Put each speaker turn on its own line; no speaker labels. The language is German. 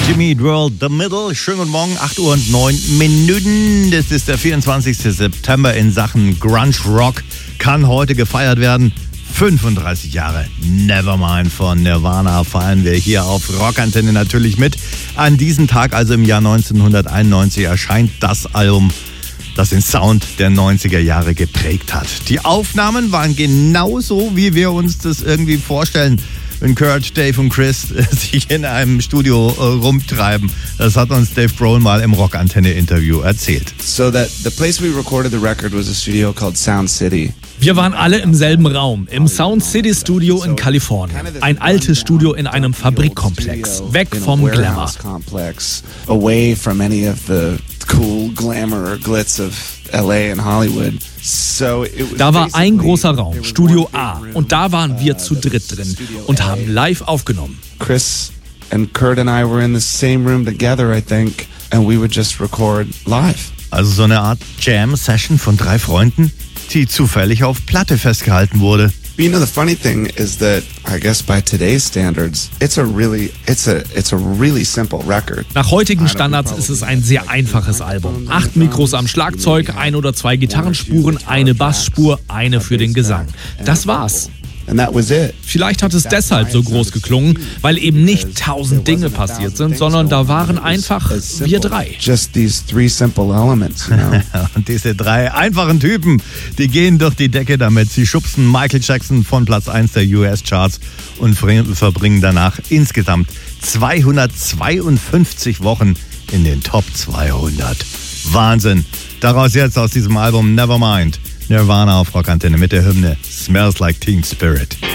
Jimmy Eat World The Middle. Schönen guten Morgen, 8 Uhr und 9 Minuten. Das ist der 24. September in Sachen Grunge Rock. Kann heute gefeiert werden. 35 Jahre Nevermind von Nirvana feiern wir hier auf Rockantenne natürlich mit. An diesem Tag, also im Jahr 1991, erscheint das Album, das den Sound der 90er Jahre geprägt hat. Die Aufnahmen waren genauso, wie wir uns das irgendwie vorstellen, wenn Kurt, Dave und Chris sich in einem Studio rumtreiben. Das hat uns Dave Grohl mal im Rockantenne-Interview erzählt.
So that the place we recorded the record was a studio called Sound City.
Wir waren alle im selben Raum, im Sound City Studio in Kalifornien. Ein altes Studio in einem Fabrikkomplex, weg vom Glamour.
Away from any of the cool glamour or glitz of LA and Hollywood.
Da war ein großer Raum, Studio A, und da waren wir zu dritt drin und haben live aufgenommen.
Chris and Kurt and I were in the same room together, I think, and we would just record live.
Also so eine Art Jam-Session von 3 Freunden, die zufällig auf Platte festgehalten wurde.
You know, the funny thing is that I guess by today's standards, it's a really simple record.
Nach heutigen Standards ist es ein sehr einfaches Album. 8 Mikros am Schlagzeug, 1 oder 2 Gitarrenspuren, eine Bassspur, eine für den Gesang. Das war's.
And that was it.
Vielleicht hat es deshalb so groß geklungen, weil eben nicht 1000 Dinge passiert sind, sondern da waren einfach wir 3.
Just these 3 simple elements, you know?
Und diese 3 einfachen Typen, die gehen durch die Decke damit. Sie schubsen Michael Jackson von Platz 1 der US-Charts und verbringen danach insgesamt 252 Wochen in den Top 200. Wahnsinn. Daraus jetzt aus diesem Album Nevermind. Nirvana auf Rockantenne mit der Hymne Smells Like Teen Spirit.